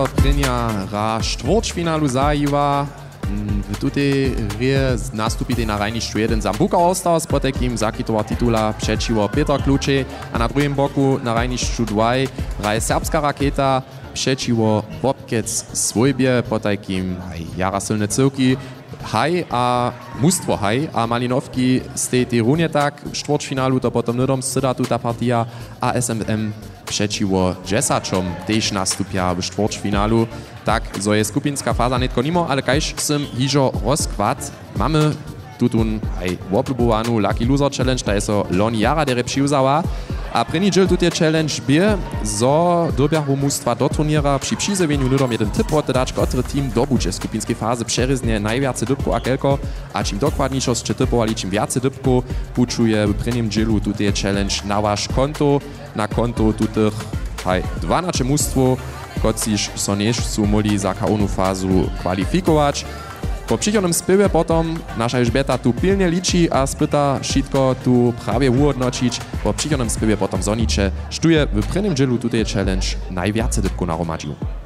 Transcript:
Prenia ra štvrťfinálu zajíva. W tutej hry nastupite na rajnišću jeden Zambuka Ostars, potem zakitowa titula przeciwko Peter Klucze, a na drugim boku na rajnišću 2 raje serbska raketa przeciwko Bobkec Svojbie, potem jara silne cyłki. Haj a mustwo Haj a Malinowki z tej runie tak w štvrťfinálu to potom nudom syda tuta partia a SMM przeciwko Dżesaczom też nastupia w štvrťfinálu. Tak, so je skupinska faza netko nimo, ale kajž sem hižo rozkład, mamy tutun oplubowanu Lucky Loser Challenge, ta je so loni jara dere přiwzała. A první džil tute challenge bie, zo dobjahu mustwa do turniera przy přizeweniu nudom jeden tip dać, kotry team dobuče skupinskiej fazy przeryznie najwiacej dybku a kelko, a czym dokładniejszo z typowali, czym więcej dybku puczuje w prvním džilu tute challenge na wasz konto, na konto tutych 12 mustwo, kociż so než su moli za kaonu fazu kwalifikować. Po przychodnym spywie potom nasza Elżbieta tu pilnie liczy, a spyta wszystko tu prawie uodnocić. Po przychodnym spywie potom zonicze, sztuje w prvním džilu tutaj challenge najwiacej dybku naromadził.